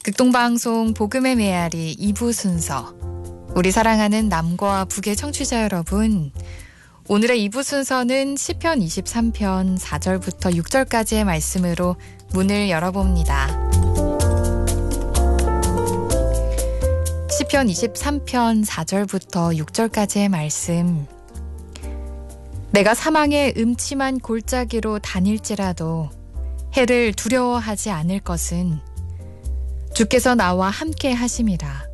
극동방송 복음의 메아리 2부 순서, 우리 사랑하는 남과 북의 청취자 여러분, 오늘의 2부 순서는 시편 23편 4절부터 6절까지의 말씀으로 문을 열어봅니다. 시편 23편 4절부터 6절까지의 말씀. 내가 사망의 음침한 골짜기로 다닐지라도 해를 두려워하지 않을 것은 주께서 나와 함께 하심이라.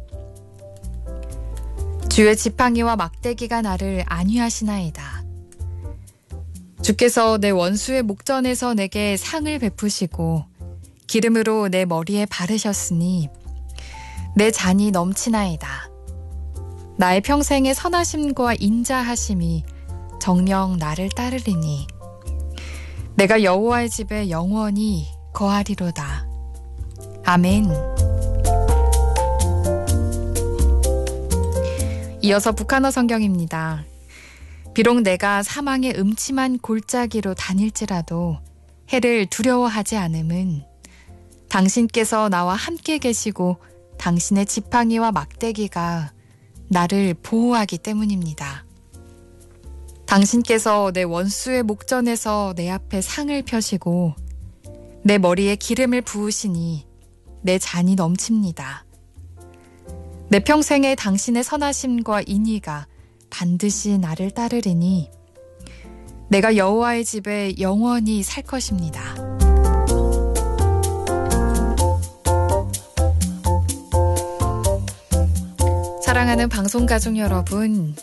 주의 지팡이와 막대기가 나를 안위하시나이다. 주께서 내 원수의 목전에서 내게 상을 베푸시고 기름으로 내 머리에 바르셨으니 내 잔이 넘치나이다. 나의 평생의 선하심과 인자하심이 정녕 나를 따르리니 내가 여호와의 집에 영원히 거하리로다. 아멘. 이어서 북한어 성경입니다. 비록 내가 사망의 음침한 골짜기로 다닐지라도 해를 두려워하지 않음은 당신께서 나와 함께 계시고 당신의 지팡이와 막대기가 나를 보호하기 때문입니다. 당신께서 내 원수의 목전에서 내 앞에 상을 펴시고 내 머리에 기름을 부으시니 내 잔이 넘칩니다. 내 평생에 당신의 선하심과 인의가 반드시 나를 따르리니 내가 여호와의 집에 영원히 살 것입니다. 사랑하는 방송가족 여러분,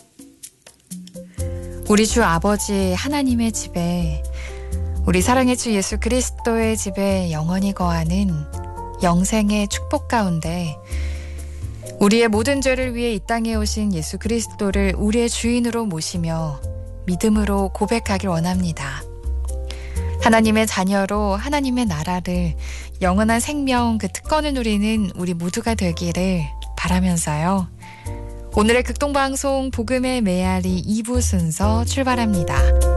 우리 주 아버지 하나님의 집에, 우리 사랑의 주 예수 그리스도의 집에 영원히 거하는 영생의 축복 가운데 우리의 모든 죄를 위해 이 땅에 오신 예수 그리스도를 우리의 주인으로 모시며 믿음으로 고백하길 원합니다. 하나님의 자녀로 하나님의 나라를, 영원한 생명, 그 특권을 누리는 우리 모두가 되기를 바라면서요. 오늘의 극동방송 복음의 메아리 2부 순서 출발합니다.